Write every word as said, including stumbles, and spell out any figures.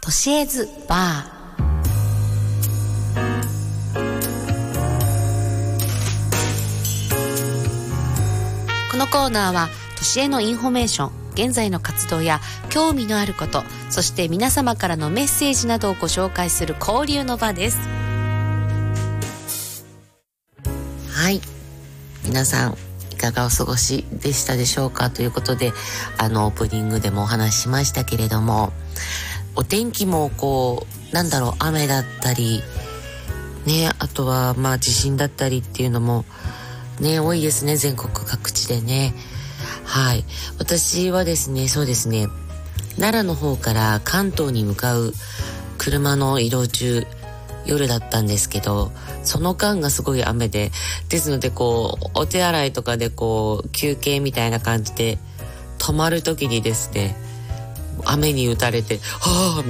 トシエズバー。このコーナーはトシエのインフォメーション、現在の活動や興味のあること、そして皆様からのメッセージなどをご紹介する交流の場です。はい、皆さんいかがお過ごしでしたでしょうかということで、あのオープニングでもお話ししましたけれども、お天気もこうなんだろう、雨だったりね、あとはまあ地震だったりっていうのもね、多いですね、全国各地でね。はい、私はですね、そうですね、奈良の方から関東に向かう車の移動中、夜だったんですけど、その間がすごい雨で、ですのでこうお手洗いとかでこう休憩みたいな感じで止まる時にですね、雨に打たれて、はぁ